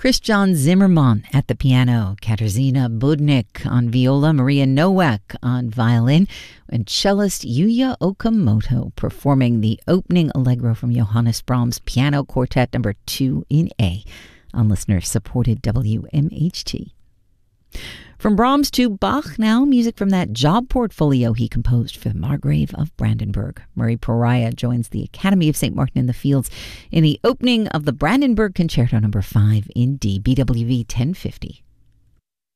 Christian Zimmermann at the piano, Katarzyna Budnik on viola, Maria Nowak on violin, and cellist Yuya Okamoto performing the opening allegro from Johannes Brahms' Piano Quartet No. 2 in A on listener-supported WMHT. From Brahms to Bach now, music from that job portfolio he composed for the Margrave of Brandenburg. Murray Pariah joins the Academy of St. Martin in the Fields in the opening of the Brandenburg Concerto No. 5 in D, BWV 1050.